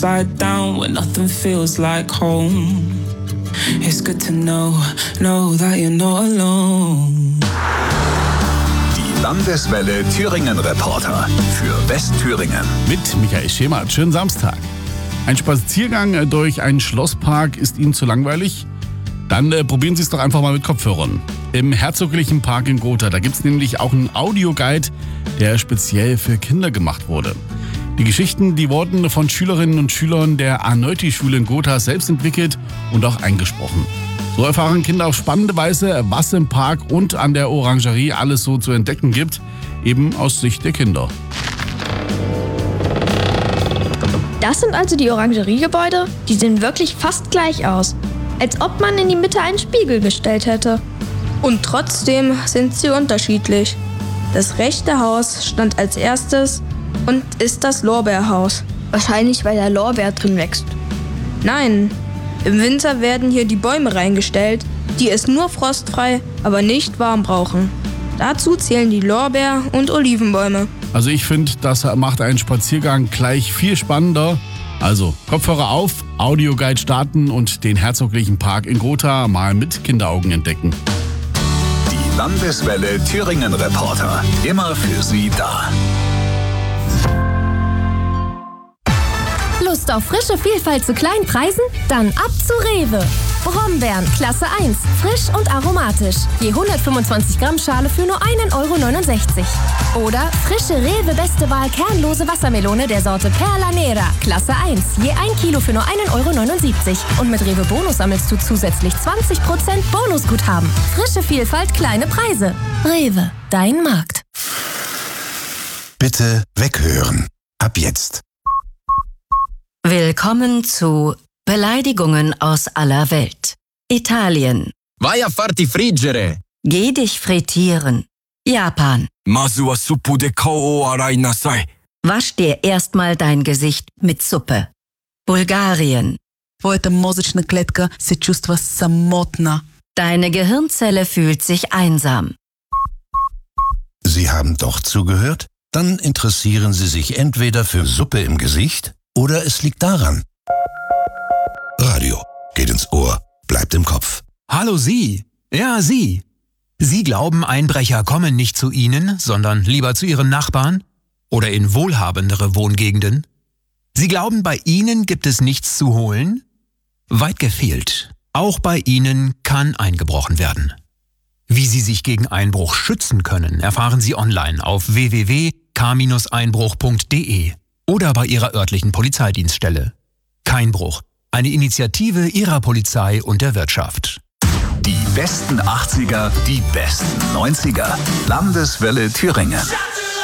Slide down when nothing feels like home. It's good to know that you're not alone. Die Landeswelle Thüringen Reporter für Westthüringen. Mit Michael Schemert. Schönen Samstag. Ein Spaziergang durch einen Schlosspark ist Ihnen zu langweilig? Dann probieren Sie es doch einfach mal mit Kopfhörern. Im Herzoglichen Park in Gotha, da gibt es nämlich auch einen Audioguide, der speziell für Kinder gemacht wurde. Die Geschichten, die wurden von Schülerinnen und Schülern der Arneuti-Schule in Gotha selbst entwickelt und auch eingesprochen. So erfahren Kinder auf spannende Weise, was im Park und an der Orangerie alles so zu entdecken gibt, eben aus Sicht der Kinder. Das sind also die Orangeriegebäude? Die sehen wirklich fast gleich aus. Als ob man in die Mitte einen Spiegel gestellt hätte. Und trotzdem sind sie unterschiedlich. Das rechte Haus stand als erstes und ist das Lorbeerhaus. Wahrscheinlich, weil da Lorbeer drin wächst. Nein, im Winter werden hier die Bäume reingestellt, die es nur frostfrei, aber nicht warm brauchen. Dazu zählen die Lorbeer- und Olivenbäume. Also ich finde, das macht einen Spaziergang gleich viel spannender. Also Kopfhörer auf, Audioguide starten und den Herzoglichen Park in Gotha mal mit Kinderaugen entdecken. Die Landeswelle Thüringen Reporter, immer für Sie da. Lust auf frische Vielfalt zu kleinen Preisen? Dann ab zu Rewe. Brombeeren, Klasse 1, frisch und aromatisch. Je 125 Gramm Schale für nur 1,69 €. Oder frische Rewe Beste Wahl kernlose Wassermelone der Sorte Perla Nera, Klasse 1, je 1 Kilo für nur 1,79 €. Und mit Rewe Bonus sammelst du zusätzlich 20% Bonusguthaben. Frische Vielfalt, kleine Preise. Rewe, dein Markt. Bitte weghören. Ab jetzt. Willkommen zu Beleidigungen aus aller Welt. Italien. Vai a farti friggere. Geh dich frittieren. Japan. Masu wa suppu de kao arai nasai. Wasch dir erstmal dein Gesicht mit Suppe. Bulgarien. Твоята мозъчна клетка се чувства самотна. Deine Gehirnzelle fühlt sich einsam. Sie haben doch zugehört? Dann interessieren Sie sich entweder für Suppe im Gesicht oder es liegt daran. Radio geht ins Ohr, bleibt im Kopf. Hallo Sie. Ja, Sie. Sie glauben, Einbrecher kommen nicht zu Ihnen, sondern lieber zu Ihren Nachbarn? Oder in wohlhabendere Wohngegenden? Sie glauben, bei Ihnen gibt es nichts zu holen? Weit gefehlt. Auch bei Ihnen kann eingebrochen werden. Wie Sie sich gegen Einbruch schützen können, erfahren Sie online auf www.k-einbruch.de oder bei Ihrer örtlichen Polizeidienststelle. Keinbruch. Eine Initiative Ihrer Polizei und der Wirtschaft. Die besten 80er, die besten 90er. Landeswelle Thüringen.